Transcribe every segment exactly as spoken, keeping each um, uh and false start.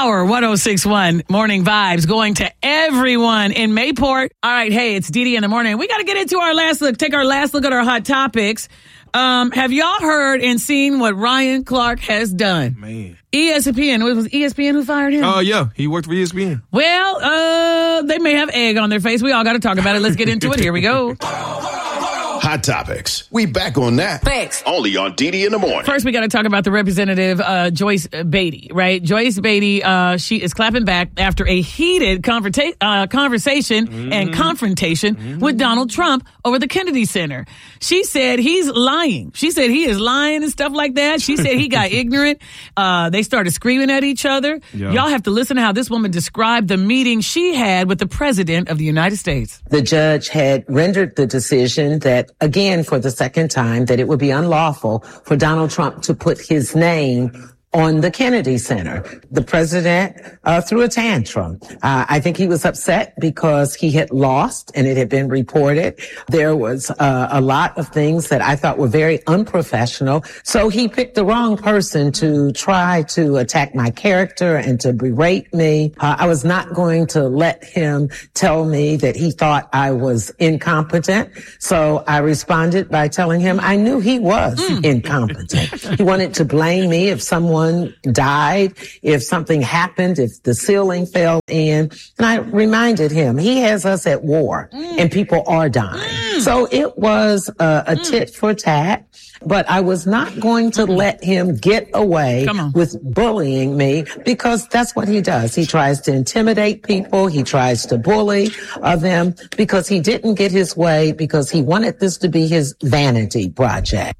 Power one oh six point one Morning Vibes going to everyone in Mayport. All right, hey, it's Dee Dee in the morning. We got to get into our last look, take our last look at our hot topics. Um, have y'all heard and seen what Ryan Clark has done? Man. E S P N, it was E S P N who fired him? Oh, uh, yeah, he worked for E S P N. Well, uh, they may have egg on their face. We all got to talk about it. Let's get into it. Here we go. Hot Topics. We back on that. Thanks. Only on Dee Dee in the morning. First, we got to talk about the representative, uh, Joyce Beatty, right? Joyce Beatty, uh, she is clapping back after a heated confronta- uh, conversation mm-hmm. and confrontation mm-hmm. with Donald Trump over the Kennedy Center. She said he's lying. She said he is lying and stuff like that. She said he got ignorant. Uh, they started screaming at each other. Yeah. Y'all have to listen to how this woman described the meeting she had with the President of the United States. The judge had rendered the decision that, again, for the second time, that it would be unlawful for Donald Trump to put his name on the Kennedy Center. The president uh, threw a tantrum. Uh, I think he was upset because he had lost and it had been reported. There was uh, a lot of things that I thought were very unprofessional. So he picked the wrong person to try to attack my character and to berate me. Uh, I was not going to let him tell me that he thought I was incompetent. So I responded by telling him I knew he was mm. incompetent. He wanted to blame me if someone died, if something happened, if the ceiling fell in. And I reminded him, he has us at war mm. and people are dying. Mm. So it was uh, a mm. tit for tat, but I was not going to let him get away with bullying me because that's what he does. He tries to intimidate people. He tries to bully uh, them because he didn't get his way because he wanted this to be his vanity project.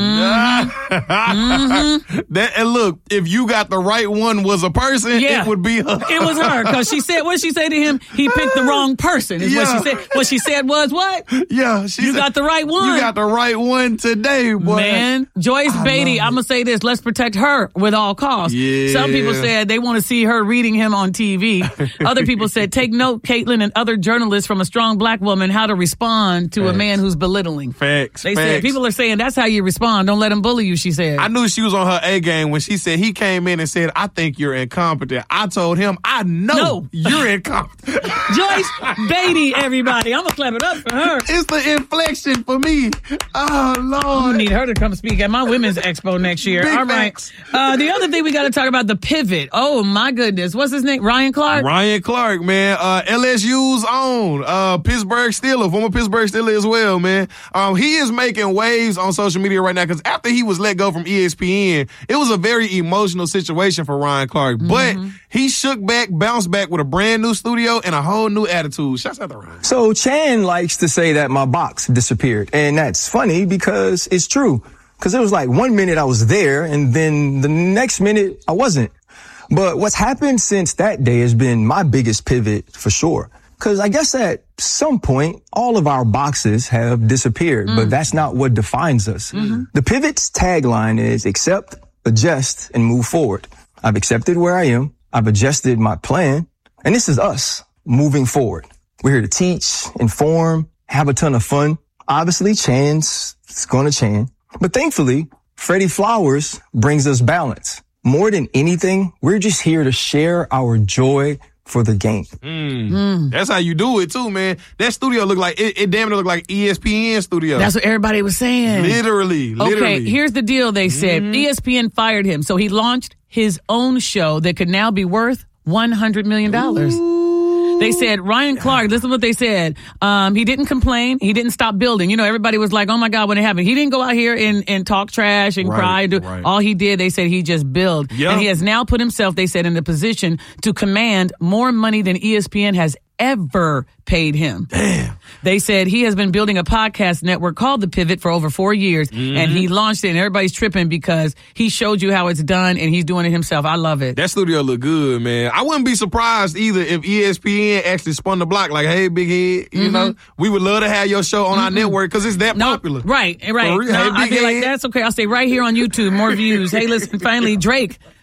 Mm-hmm. mm-hmm. That, and look, if you got the right one was a person, yeah. it would be her. It was her, because she said, what did she say to him? He picked the wrong person, is yeah. what she said. What she said was what? Yeah. She you said, got the right one. You got the right one today, boy. Man, Joyce I Beatty, I'm going to say this, let's protect her with all costs. Yeah. Some people said they want to see her reading him on T V. Other people said, take note, Caitlin and other journalists, from a strong black woman, how to respond to Facts. a man who's belittling. Facts. They Facts. said, people are saying that's how you respond. Don't let him bully you, she said. I knew she was on her A game when she said he came in and said, I think you're incompetent. I told him, I know no. you're incompetent. Joyce Beatty, everybody. I'm going to clap it up for her. It's the inflection for me. Oh, Lord. I need her to come speak at my women's expo next year. Big All right. Uh, the other thing we got to talk about, the pivot. Oh, my goodness. What's his name? Ryan Clark? Ryan Clark, man. Uh, L S U's own. Uh, Pittsburgh Steeler, former Pittsburgh Steeler as well, man. Um, he is making waves on social media right now because after he was let go from E S P N, it was a very emotional situation for Ryan Clark. Mm-hmm. But he shook back, bounced back with a brand new studio and a whole new attitude. Shouts out to Ryan. So Chan likes to say that my box disappeared. And that's funny because it's true. Because it was like one minute I was there and then the next minute I wasn't. But what's happened since that day has been my biggest pivot for sure. Because I guess at some point, all of our boxes have disappeared, mm. but that's not what defines us. Mm-hmm. The Pivot's tagline is accept, adjust, and move forward. I've accepted where I am. I've adjusted my plan. And this is us moving forward. We're here to teach, inform, have a ton of fun. Obviously, Chan's it's going to Chan. But thankfully, Freddie Flowers brings us balance. More than anything, we're just here to share our joy for the game. Mm. Mm. That's how you do it too, man. That studio looked like, it, it damn near looked like E S P N studio. That's what everybody was saying. Literally, literally. Okay, here's the deal they said. Mm. E S P N fired him, so he launched his own show that could now be worth one hundred million dollars. Ooh. They said, Ryan Clark, this is what they said. Um, he didn't complain. He didn't stop building. You know, everybody was like, oh my God, when it happened. He didn't go out here and, and talk trash and right, cry. Do, right. All he did, they said he just built. Yep. And he has now put himself, they said, in the position to command more money than E S P N has ever paid him. Damn. They said he has been building a podcast network called The Pivot for over four years, mm-hmm. and he launched it, and everybody's tripping because he showed you how it's done, and he's doing it himself. I love it. That studio look good, man. I wouldn't be surprised either if E S P N actually spun the block like, hey, big head, you mm-hmm. know, we would love to have your show on mm-hmm. our network because it's that no, popular. Right, right. Real, no, hey, I'd be head. like, that's okay. I'll stay right here on YouTube, more views. Hey, listen, finally, Drake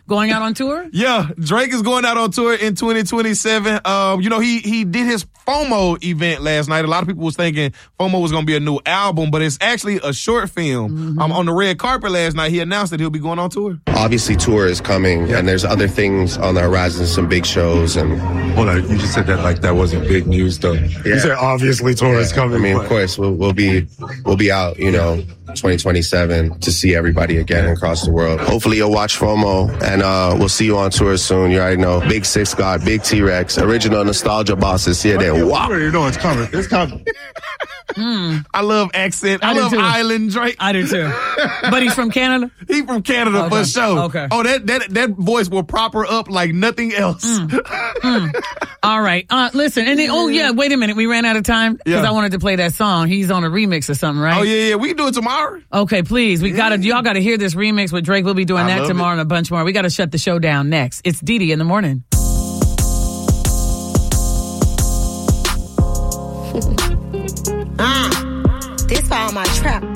going out on tour? Yeah, Drake is going out on tour in twenty twenty-seven. Um, you know, he he did his FOMO event last night. A lot of people was thinking FOMO was going to be a new album, but it's actually a short film. Mm-hmm. Um, on the red carpet last night, he announced that he'll be going on tour. Obviously, tour is coming, yeah. and there's other things on the horizon, some big shows. And hold on, you just said that like that wasn't big news, though. Yeah. You said obviously tour yeah. is coming. I mean, of course, we'll, we'll be we'll be out, you know, twenty twenty-seven to see everybody again across the world. Hopefully, you'll watch FOMO, and uh, we'll see you on tour soon. You already know, Big Six God, Big T-Rex, original nostalgia bosses here. There, wow. You know it's coming. It's coming. Mm. I love accent. I, I love too. Island Drake. I do too. But he's from Canada? He from Canada okay. for sure. Okay. Oh, that, that that voice will prop her up like nothing else. Mm. mm. All right. Uh, listen, and then, oh yeah, wait a minute. We ran out of time because yeah. I wanted to play that song. He's on a remix or something, right? Oh yeah, yeah. We can do it tomorrow. Okay, please. We yeah. gotta, y'all gotta hear this remix with Drake. We'll be doing I that tomorrow it. and a bunch more. We gotta shut the show down next. It's Dee Dee in the morning. uh, this all my trap